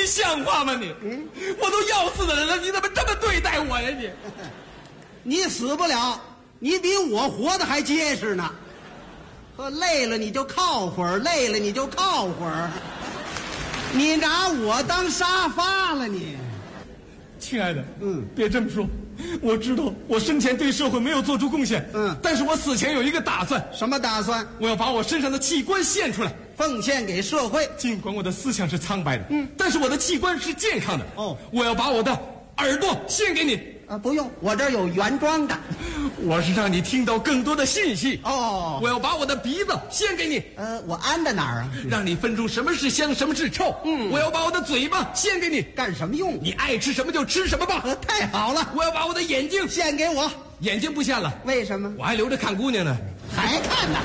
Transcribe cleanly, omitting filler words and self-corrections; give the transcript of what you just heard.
你像话吗你？我都要死的人了，你怎么这么对待我呀你？ 你死不了，你比我活得还结实呢。呵，累了你就靠会儿，累了你就靠会儿。你拿我当沙发了你？ 亲爱的，别这么说，我知道我生前对社会没有做出贡献，但是我死前有一个打算。 什么打算？ 我要把我身上的器官献出来， 奉献给社会。 尽管我的思想是苍白的，但是我的器官是健康的。 哦， 我要把我的耳朵献给你。 不用，我这儿有原装的。 我是让你听到更多的信息。 哦， 我要把我的鼻子献给你。 我安在哪儿啊？ 让你分出什么是香，什么是臭。我要把我的嘴巴献给你， 干什么用？ 你爱吃什么就吃什么吧。 太好了！ 我要把我的眼睛献给我。 眼睛不献了。 为什么？ 我还留着看姑娘呢。 还看呢？